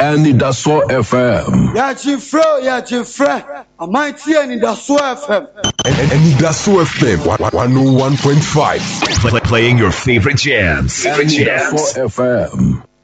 Anidaso FM. Yachifre. I might see Anidaso FM. Anidaso FM 101.5. Playing your favorite jams. Anidaso FM.